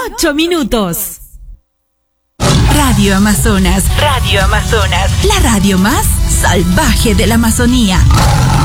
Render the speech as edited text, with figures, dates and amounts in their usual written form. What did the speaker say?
8 minutos. Radio Amazonas. Radio Amazonas. La radio más salvaje de la Amazonía.